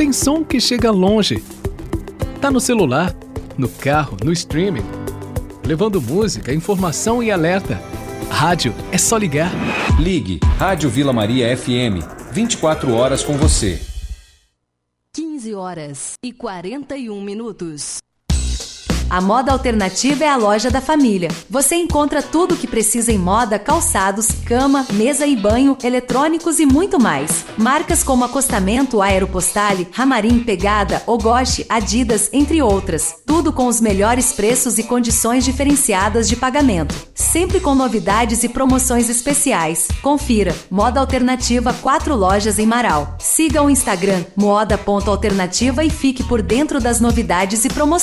tem som que chega longe. Tá no celular, no carro, no streaming, levando música, informação e alerta. Rádio é só ligar. Ligue Rádio Vila Maria FM, 24 horas com você. 15h41. A Moda Alternativa é a loja da família. Você encontra tudo o que precisa em moda, calçados, cama, mesa e banho, eletrônicos e muito mais. Marcas como Acostamento, Aeropostale, Ramarim, Pegada, Ogoshi, Adidas, entre outras. Tudo com os melhores preços e condições diferenciadas de pagamento. Sempre com novidades e promoções especiais. Confira. Moda Alternativa, 4 lojas em Marau. Siga o Instagram moda.alternativa e fique por dentro das novidades e promoções.